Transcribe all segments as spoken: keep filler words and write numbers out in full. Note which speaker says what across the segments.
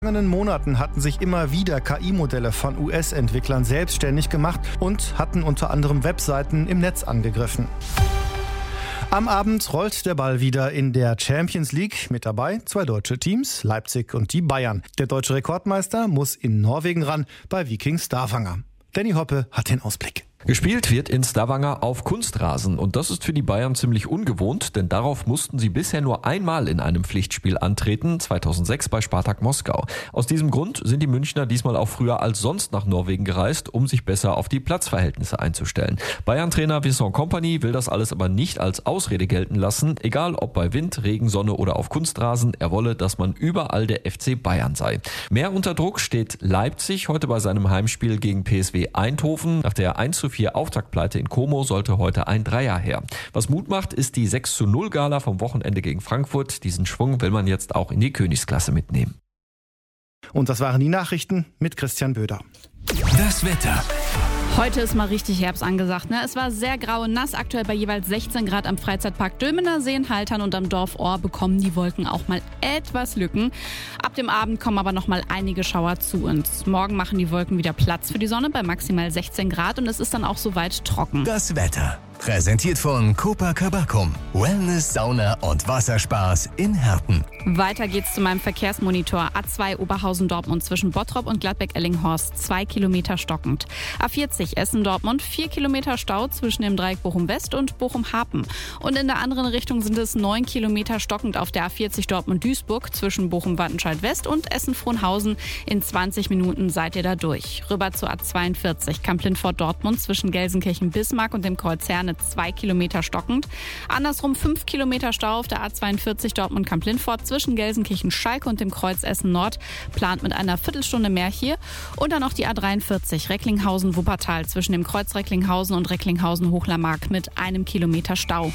Speaker 1: In den vergangenen Monaten hatten sich immer wieder K I-Modelle von U S-Entwicklern selbstständig gemacht und hatten unter anderem Webseiten im Netz angegriffen. Am Abend rollt der Ball wieder in der Champions League. Mit dabei zwei deutsche Teams, Leipzig und die Bayern. Der deutsche Rekordmeister muss in Norwegen ran bei Viking Stavanger. Danny Hoppe hat den Ausblick.
Speaker 2: Gespielt wird in Stavanger auf Kunstrasen und das ist für die Bayern ziemlich ungewohnt, denn darauf mussten sie bisher nur einmal in einem Pflichtspiel antreten, zweitausendsechs bei Spartak Moskau. Aus diesem Grund sind die Münchner diesmal auch früher als sonst nach Norwegen gereist, um sich besser auf die Platzverhältnisse einzustellen. Bayern-Trainer Vincent Kompany will das alles aber nicht als Ausrede gelten lassen, egal ob bei Wind, Regen, Sonne oder auf Kunstrasen, er wolle, dass man überall der F C Bayern sei. Mehr unter Druck steht Leipzig heute bei seinem Heimspiel gegen P S V Eindhoven. Nach der eins zu vier Auftaktpleite in Como sollte heute ein Dreier her. Was Mut macht, ist die sechs zu null Gala vom Wochenende gegen Frankfurt. Diesen Schwung will man jetzt auch in die Königsklasse mitnehmen.
Speaker 1: Und das waren die Nachrichten mit Christian Böder.
Speaker 3: Das Wetter.
Speaker 4: Heute ist mal richtig Herbst angesagt. Ne? Es war sehr grau und nass, aktuell bei jeweils sechzehn Grad am Freizeitpark Dülmener Seen, Haltern und am Dorf Ohr bekommen die Wolken auch mal etwas Lücken. Ab dem Abend kommen aber noch mal einige Schauer zu uns. Morgen machen die Wolken wieder Platz für die Sonne bei maximal sechzehn Grad und es ist dann auch soweit trocken.
Speaker 3: Das Wetter. Präsentiert von Copacabacum. Wellness, Sauna und Wasserspaß in Herten.
Speaker 4: Weiter geht's zu meinem Verkehrsmonitor. A zwei Oberhausen-Dortmund zwischen Bottrop und Gladbeck-Ellinghorst. Zwei Kilometer stockend. A vierzig Essen-Dortmund. Vier Kilometer Stau zwischen dem Dreieck Bochum-West und Bochum-Hapen. Und in der anderen Richtung sind es neun Kilometer stockend auf der A vierzig Dortmund-Duisburg zwischen Bochum-Wattenscheid-West und Essen-Frohnhausen. In zwanzig Minuten seid ihr da durch. Rüber zu A zweiundvierzig Kamp-Lindfort-Dortmund zwischen Gelsenkirchen-Bismarck und dem Kreuz Herne. Zwei Kilometer stockend. Andersrum fünf Kilometer Stau auf der A zweiundvierzig Dortmund-Kamp-Lindfort zwischen Gelsenkirchen-Schalke und dem Kreuz Essen-Nord. Plant mit einer Viertelstunde mehr hier. Und dann noch die A dreiundvierzig Recklinghausen-Wuppertal zwischen dem Kreuz Recklinghausen und Recklinghausen-Hochlermark mit einem Kilometer Stau.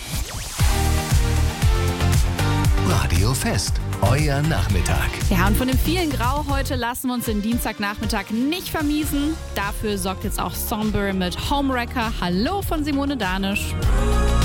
Speaker 3: Radio Fest. Euer Nachmittag.
Speaker 4: Ja, und von dem vielen Grau heute lassen wir uns den Dienstagnachmittag nicht vermiesen. Dafür sorgt jetzt auch Somber mit Homewrecker. Hallo von Simone Danisch.